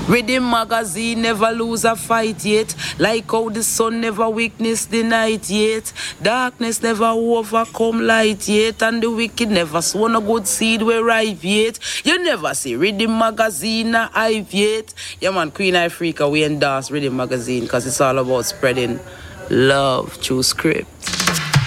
Reading magazine never lose a fight yet. Like how the sun never weakness the night yet. Darkness never overcome light yet. And the wicked never sown a good seed where ripe yet. You never see Reading magazine a hype yet. Yeah man, Queen Ifrica, we endorse Reading magazine because it's all about spreading love through script.